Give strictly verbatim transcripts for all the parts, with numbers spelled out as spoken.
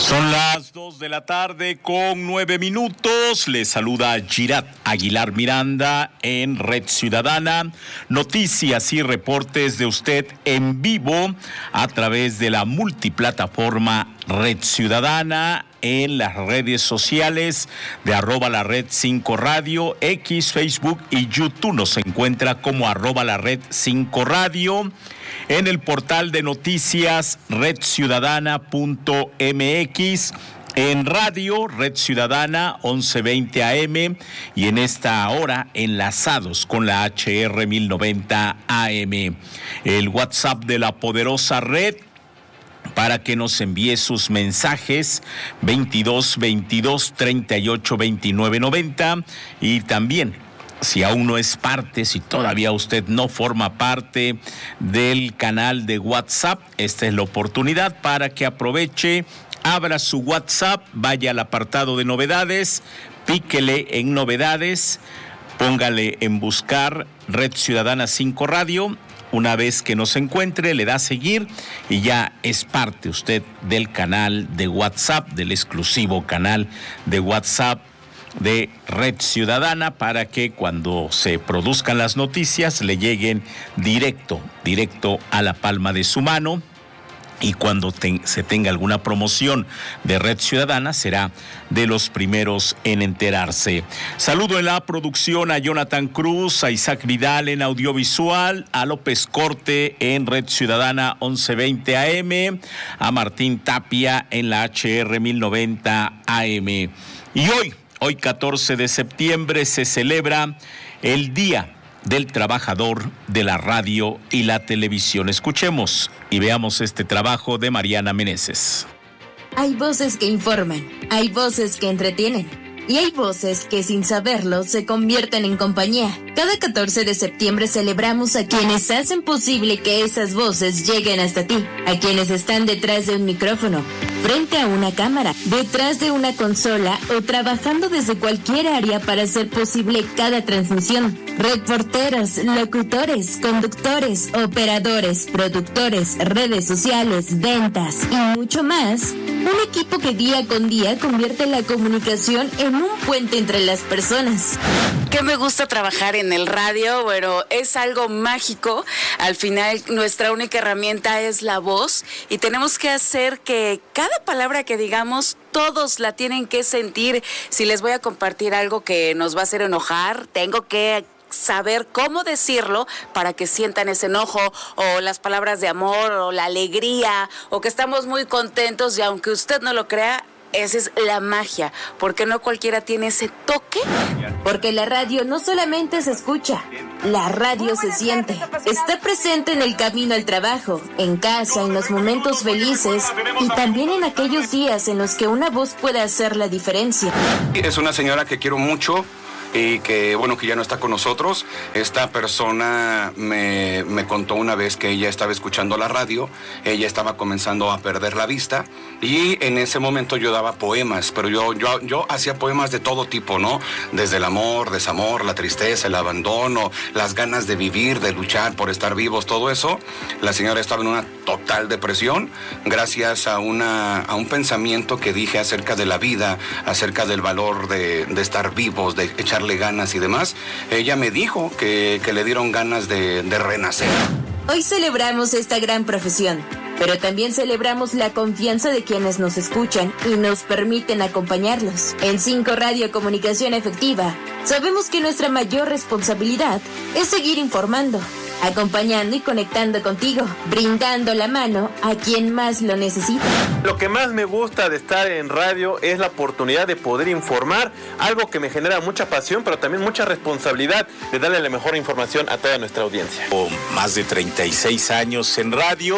Son las dos de la tarde con nueve minutos. Les saluda Girat Aguilar Miranda en Red Ciudadana. Noticias y reportes de usted en vivo a través de la multiplataforma Red Ciudadana, en las redes sociales de arroba la red cinco radio, X, Facebook y YouTube. Nos encuentra como arroba la red cinco radio. En el portal de noticias red ciudadana punto m x, en radio Red Ciudadana once veinte A M y en esta hora enlazados con la H R mil noventa A M. El WhatsApp de la poderosa red para que nos envíe sus mensajes, veintidós veintidós treinta y ocho veintinueve noventa, y también, si aún no es parte, si todavía usted no forma parte del canal de WhatsApp, esta es la oportunidad para que aproveche, abra su WhatsApp, vaya al apartado de novedades, píquele en novedades, póngale en buscar Red Ciudadana cinco Radio. Una vez que nos encuentre, le da a seguir y ya es parte usted del canal de WhatsApp, del exclusivo canal de WhatsApp de Red Ciudadana, para que cuando se produzcan las noticias le lleguen directo, directo a la palma de su mano. Y cuando te, se tenga alguna promoción de Red Ciudadana, será de los primeros en enterarse. Saludo en la producción a Jonathan Cruz, a Isaac Vidal en audiovisual, a López Corte en Red Ciudadana once veinte A M, a Martín Tapia en la H R mil noventa A M. Y hoy, hoy catorce de septiembre, se celebra el Día del Trabajador de la Radio y la Televisión. Escuchemos y veamos este trabajo de Mariana Meneses. Hay voces que informan, hay voces que entretienen y hay voces que sin saberlo se convierten en compañía. Cada catorce de septiembre celebramos a quienes hacen posible que esas voces lleguen hasta ti, a quienes están detrás de un micrófono, frente a una cámara, detrás de una consola o trabajando desde cualquier área para hacer posible cada transmisión. Reporteros, locutores, conductores, operadores, productores, redes sociales, ventas y mucho más. Un equipo que día con día convierte la comunicación en un puente entre las personas. ¿Qué me gusta trabajar en el radio? Bueno, es algo mágico. Al final, nuestra única herramienta es la voz y tenemos que hacer que cada palabra que digamos, todos la tienen que sentir. Si les voy a compartir algo que nos va a hacer enojar, tengo que saber cómo decirlo para que sientan ese enojo, o las palabras de amor, o la alegría, o que estamos muy contentos, y aunque usted no lo crea, esa es la magia, porque no cualquiera tiene ese toque. Porque la radio no solamente se escucha, la radio se siente. Está presente en el camino al trabajo, en casa, en los momentos felices y también en aquellos días en los que una voz puede hacer la diferencia. Es una señora que quiero mucho y que, bueno, que ya no está con nosotros. Esta persona me, me contó una vez que ella estaba escuchando la radio, ella estaba comenzando a perder la vista, y en ese momento yo daba poemas, pero yo, yo, yo hacía poemas de todo tipo, ¿no? Desde el amor, desamor, la tristeza, el abandono, las ganas de vivir, de luchar por estar vivos, todo eso. La señora estaba en una total depresión, gracias a, una, a un pensamiento que dije acerca de la vida, acerca del valor de, de estar vivos, de echar ganas y demás. Ella me dijo que, que le dieron ganas de, de renacer. Hoy celebramos esta gran profesión, pero también celebramos la confianza de quienes nos escuchan y nos permiten acompañarlos. En cinco Radio Comunicación Efectiva, sabemos que nuestra mayor responsabilidad es seguir informando, acompañando y conectando contigo, brindando la mano a quien más lo necesita. Lo que más me gusta de estar en radio es la oportunidad de poder informar, algo que me genera mucha pasión, pero también mucha responsabilidad de darle la mejor información a toda nuestra audiencia. Con más de treinta y seis años en radio,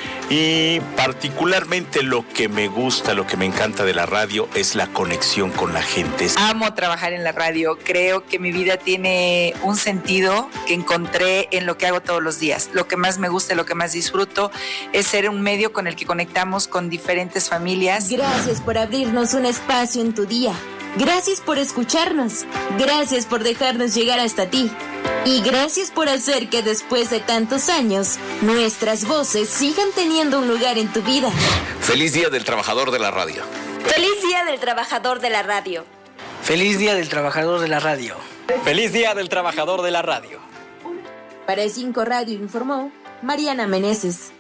y particularmente lo que me gusta, lo que me encanta de la radio es la conexión con la gente. Amo trabajar en la radio, creo que mi vida tiene un sentido que encontré en lo que hago todos los días. Lo que más me gusta, lo que más disfruto es ser un medio con el que conectamos con diferentes familias. Gracias por abrirnos un espacio en tu día. Gracias por escucharnos. Gracias por dejarnos llegar hasta ti. Y gracias por hacer que después de tantos años, nuestras voces sigan teniendo un lugar en tu vida. Feliz Día del Trabajador de la Radio. Feliz Día del Trabajador de la Radio. Feliz Día del Trabajador de la Radio. Feliz Día del Trabajador de la Radio. Para E cinco Radio informó Mariana Meneses.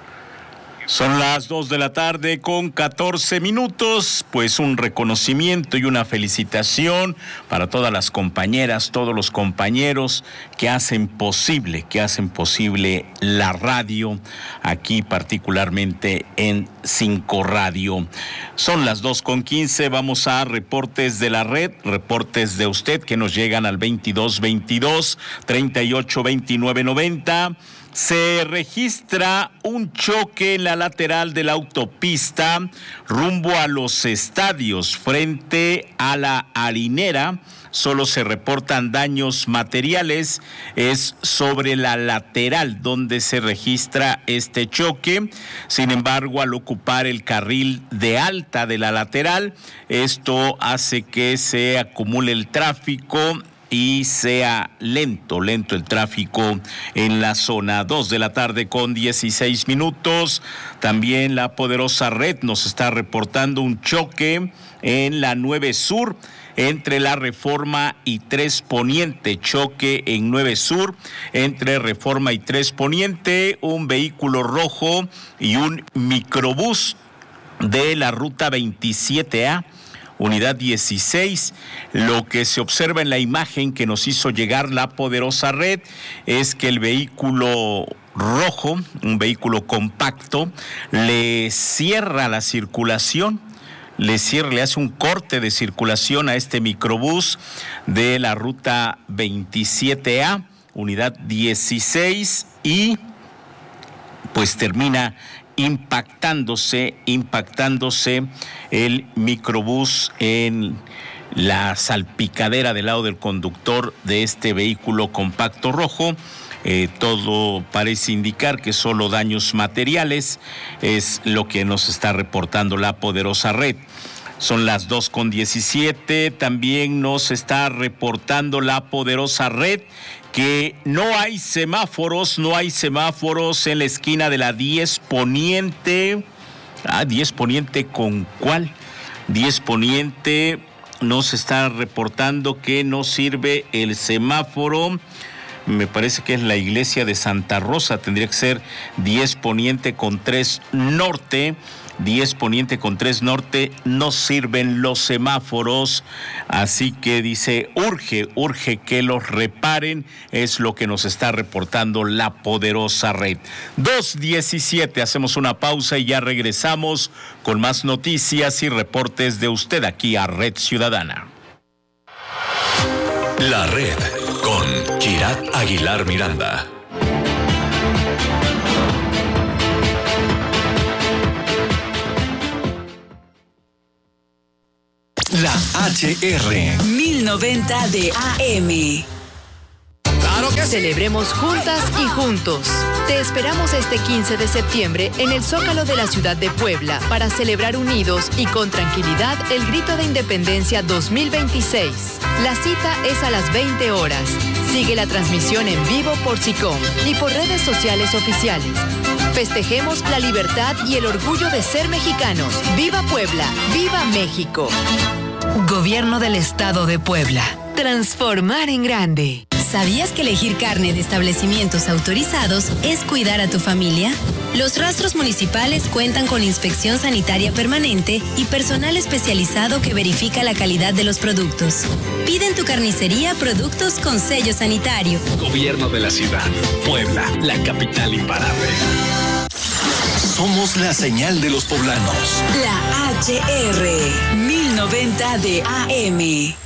Son las dos de la tarde con catorce minutos, pues un reconocimiento y una felicitación para todas las compañeras, todos los compañeros que hacen posible, que hacen posible la radio, aquí particularmente en cinco Radio. Son las dos con quince, vamos a reportes de la red, reportes de usted que nos llegan al veintidós veintidós, treinta y ocho veintinueve noventa. Se registra un choque en la lateral de la autopista rumbo a los estadios frente a la harinera. Solo se reportan daños materiales. Es sobre la lateral donde se registra este choque. Sin embargo, al ocupar el carril de alta de la lateral, esto hace que se acumule el tráfico y sea lento, lento el tráfico en la zona. Dos de la tarde con dieciséis minutos. También la poderosa red nos está reportando un choque en la nueve Sur, entre la Reforma y tres Poniente. Choque en nueve Sur, entre Reforma y tres Poniente. Un vehículo rojo y un microbús de la ruta veintisiete A. Unidad dieciséis, lo que se observa en la imagen que nos hizo llegar la poderosa red es que el vehículo rojo, un vehículo compacto, le cierra la circulación, le cierra, le hace un corte de circulación a este microbús de la ruta veintisiete A, unidad dieciséis, y pues termina impactándose, impactándose el microbús en la salpicadera del lado del conductor de este vehículo compacto rojo. Eh, todo parece indicar que solo daños materiales es lo que nos está reportando la poderosa red. Son las dos con diecisiete, también nos está reportando la poderosa red que no hay semáforos, no hay semáforos en la esquina de la diez Poniente. Ah, diez Poniente, ¿con cuál? diez Poniente nos está reportando que no sirve el semáforo. Me parece que es la iglesia de Santa Rosa, tendría que ser diez Poniente con tres Norte. diez Poniente con tres Norte, no sirven los semáforos, así que dice, urge, urge que los reparen, es lo que nos está reportando la poderosa red. dos diecisiete, hacemos una pausa y ya regresamos con más noticias y reportes de usted aquí a Red Ciudadana. La red con Girat Aguilar Miranda. La H R mil noventa de A M. ¡Claro que sí! Celebremos juntas y juntos. Te esperamos este quince de septiembre en el Zócalo de la ciudad de Puebla para celebrar unidos y con tranquilidad el Grito de Independencia dos mil veintiséis. La cita es a las veinte horas. Sigue la transmisión en vivo por SICOM y por redes sociales oficiales. Festejemos la libertad y el orgullo de ser mexicanos. ¡Viva Puebla! ¡Viva México! Gobierno del Estado de Puebla. Transformar en grande. ¿Sabías que elegir carne de establecimientos autorizados es cuidar a tu familia? Los rastros municipales cuentan con inspección sanitaria permanente y personal especializado que verifica la calidad de los productos. Pide en tu carnicería productos con sello sanitario. Gobierno de la ciudad. Puebla, la capital imparable. Somos la señal de los poblanos. La H R mil noventa de A M.